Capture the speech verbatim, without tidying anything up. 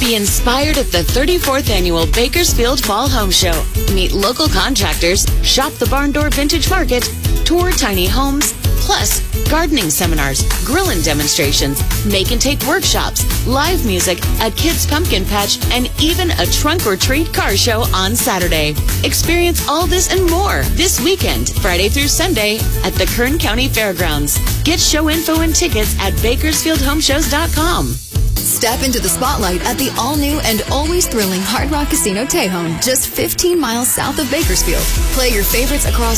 Be inspired at the thirty-fourth Annual Bakersfield Fall Home Show. Meet local contractors, shop the Barn Door Vintage Market, tour tiny homes, plus gardening seminars, grilling demonstrations, make and take workshops, live music, a kids' pumpkin patch, and even a trunk or treat car show on Saturday. Experience all this and more this weekend, Friday through Sunday, at the Kern County Fairgrounds. Get show info and tickets at bakersfield home shows dot com. Step into the spotlight at the all-new and always thrilling Hard Rock Casino Tejon, just fifteen miles south of Bakersfield. Play your favorites across